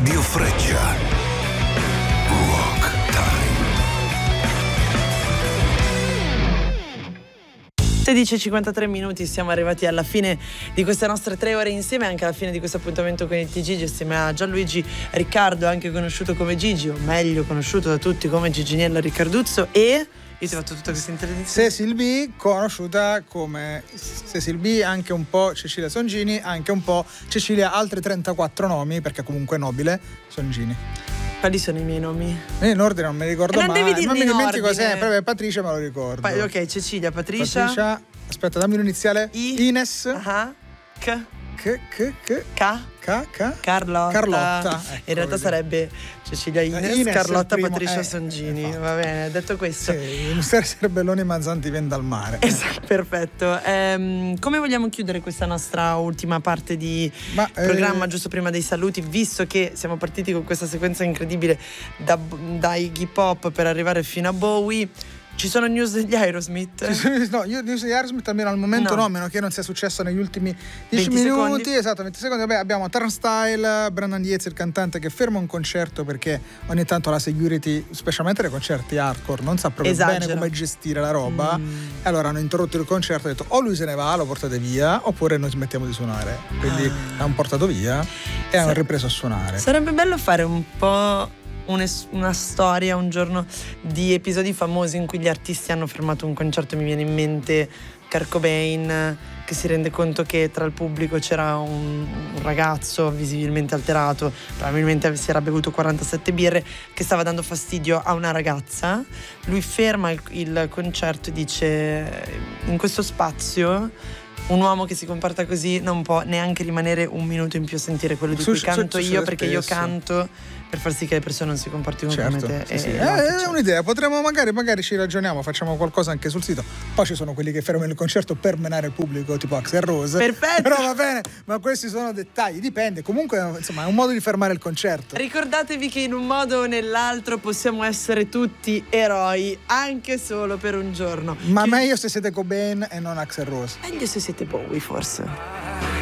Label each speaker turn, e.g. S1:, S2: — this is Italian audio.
S1: Radio Freccia. Rock Time.
S2: 16:53, siamo arrivati alla fine di queste nostre 3 ore insieme, anche alla fine di questo appuntamento con il TG insieme a Gianluigi Riccardo, anche conosciuto come Gigi, o meglio conosciuto da tutti come Giginella Riccarduzzo, e io ti ho fatto tutta questa introduzione.
S3: Cecil B, conosciuta come Cecil B, anche un po' Cecilia Songini, anche un po' Cecilia altri 34 nomi, perché comunque è nobile, Songini.
S2: Quali sono i miei nomi?
S3: In ordine non mi ricordo
S2: non
S3: mai,
S2: devi dirmi
S3: ma mi
S2: in
S3: dimentico
S2: ordine.
S3: sempre. Patricia me lo ricordo.
S2: Ok, Cecilia, Patricia,
S3: aspetta, dammi l'iniziale. Ines. Carlotta. Ecco,
S2: in realtà sarebbe Cecilia Ines Carlotta Patricia Songini. Va bene, detto questo,
S3: il Sergio Belloni Manzanti viene dal mare.
S2: Esatto, perfetto. Come vogliamo chiudere questa nostra ultima parte di programma, giusto prima dei saluti, visto che siamo partiti con questa sequenza incredibile da Iggy Pop per arrivare fino a Bowie? Ci sono news degli Aerosmith?
S3: No, news degli Aerosmith almeno al momento no, meno che non sia successo negli ultimi 10
S2: 20
S3: minuti.
S2: secondi.
S3: Esatto, 20 secondi. Vabbè, abbiamo Turnstile, Brendan Diez, il cantante, che ferma un concerto perché ogni tanto la security, specialmente nei concerti hardcore, non sa proprio bene come gestire la roba. E allora hanno interrotto il concerto e hanno detto o lui se ne va, lo portate via, oppure noi smettiamo di suonare. Quindi l'hanno portato via e hanno ripreso a suonare.
S2: Sarebbe bello fare un po' una storia un giorno di episodi famosi in cui gli artisti hanno fermato un concerto. Mi viene in mente Kurt Cobain che si rende conto che tra il pubblico c'era un ragazzo visibilmente alterato, probabilmente si era bevuto 47 birre, che stava dando fastidio a una ragazza. Lui ferma il concerto e dice: in questo spazio un uomo che si comporta così non può neanche rimanere un minuto in più a sentire quello di cui canto io, perché io canto per far sì che le persone non si comportino come te.
S3: È un'idea, potremmo magari ci ragioniamo, facciamo qualcosa anche sul sito. Poi ci sono quelli che fermano il concerto per menare il pubblico, tipo Axl Rose.
S2: Perfetto.
S3: Però va bene, ma questi sono dettagli, dipende. Comunque, insomma, è un modo di fermare il concerto.
S2: Ricordatevi che in un modo o nell'altro possiamo essere tutti eroi, anche solo per un giorno.
S3: Ma meglio se siete Cobain e non Axl Rose.
S2: Meglio se siete Bowie, forse.